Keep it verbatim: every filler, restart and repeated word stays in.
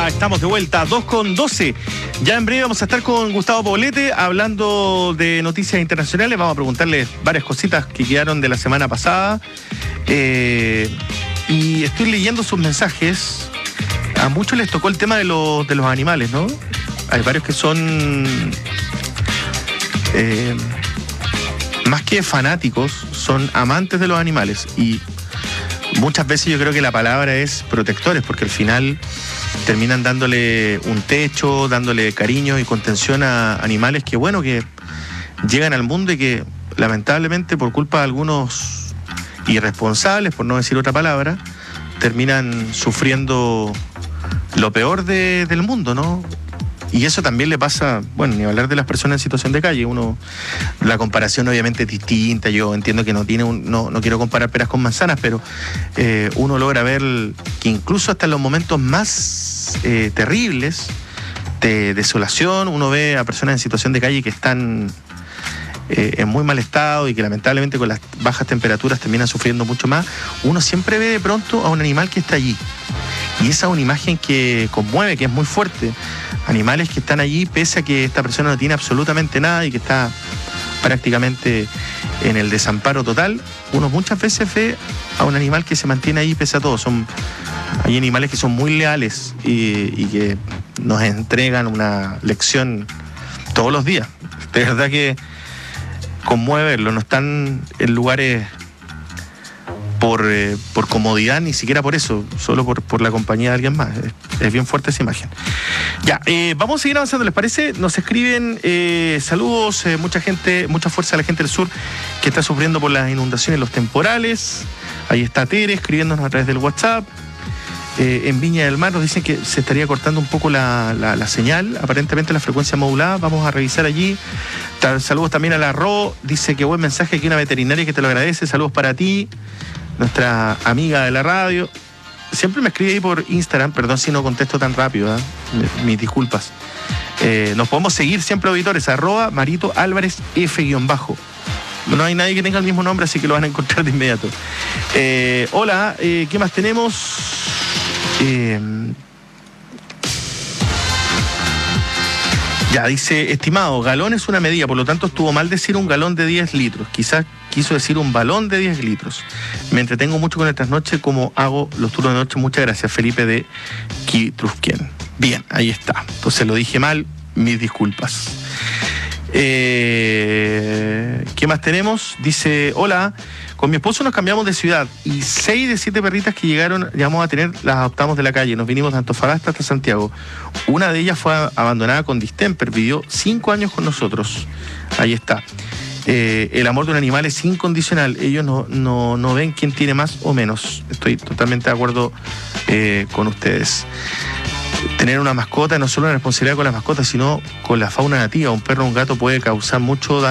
Ya estamos de vuelta, dos con doce. Ya en breve vamos a estar con Gustavo Poblete hablando de noticias internacionales. Vamos a preguntarle varias cositas que quedaron de la semana pasada. Eh, y estoy leyendo sus mensajes. A muchos les tocó el tema de los, de los animales, ¿no? Hay varios que son eh, más que fanáticos, son amantes de los animales. Y muchas veces yo creo que la palabra es protectores, porque al final terminan dándole un techo, dándole cariño y contención a animales que, bueno, que llegan al mundo y que lamentablemente por culpa de algunos irresponsables, por no decir otra palabra, terminan sufriendo lo peor de, del mundo, ¿no? Y eso también le pasa, bueno, ni hablar de las personas en situación de calle. Uno, la comparación obviamente es distinta. Yo entiendo que no tiene un, no, no quiero comparar peras con manzanas, pero eh, uno logra ver que incluso hasta en los momentos más eh, terribles de desolación, uno ve a personas en situación de calle que están eh, en muy mal estado y que lamentablemente con las bajas temperaturas terminan sufriendo mucho más. Uno siempre ve de pronto a un animal que está allí. Y esa es una imagen que conmueve, que es muy fuerte. Animales que están allí pese a que esta persona no tiene absolutamente nada y que está prácticamente en el desamparo total. Uno muchas veces ve a un animal que se mantiene ahí pese a todo. Son, hay animales que son muy leales y, y que nos entregan una lección todos los días. De verdad que conmueverlo. No están en lugares Por, eh, por comodidad, ni siquiera por eso, solo por, por la compañía de alguien más. Es, es bien fuerte esa imagen. Ya, eh, vamos a seguir avanzando, ¿les parece? Nos escriben eh, saludos, eh, mucha gente, mucha fuerza a la gente del sur que está sufriendo por las inundaciones, los temporales. Ahí está Tere escribiéndonos a través del WhatsApp. Eh, en Viña del Mar nos dicen que se estaría cortando un poco la, la, la señal, aparentemente la frecuencia modulada. Vamos a revisar allí. Saludos también a la Ro, dice que buen mensaje aquí, una veterinaria que te lo agradece. Saludos para ti, nuestra amiga de la radio. Siempre me escribe ahí por Instagram, perdón si no contesto tan rápido, ¿eh? Mis disculpas. Eh, nos podemos seguir siempre, auditores, arroba Marito Álvarez F guión bajo. No hay nadie que tenga el mismo nombre, así que lo van a encontrar de inmediato. Eh, hola, eh, ¿qué más tenemos? Eh, ya, dice, estimado, galón es una medida, por lo tanto estuvo mal decir un galón de diez litros. Quizás quiso decir un balón de diez litros. Me entretengo mucho con estas noches como hago los turnos de noche. Muchas gracias, Felipe de Quitrusquien. Bien, ahí está. Entonces lo dije mal, mis disculpas. Eh, ¿Qué más tenemos? Dice, hola, con mi esposo nos cambiamos de ciudad y seis de siete perritas que llegaron, llegamos a tener, las adoptamos de la calle. Nos vinimos de Antofagasta hasta Santiago. Una de ellas fue abandonada con distemper, vivió cinco años con nosotros. Ahí está. Eh, el amor de un animal es incondicional. Ellos no, no, no ven quién tiene más o menos. Estoy totalmente de acuerdo eh, con ustedes. Tener una mascota no es solo una responsabilidad con las mascotas, sino con la fauna nativa. Un perro o un gato puede causar mucho daño